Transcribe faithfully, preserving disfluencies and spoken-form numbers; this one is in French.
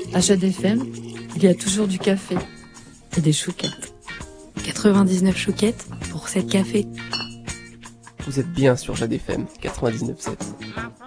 À Jade F M, il y a toujours du café et des chouquettes. quatre-vingt-dix-neuf chouquettes pour sept cafés. Vous êtes bien sur Jade F M quatre-vingt-dix-neuf sept.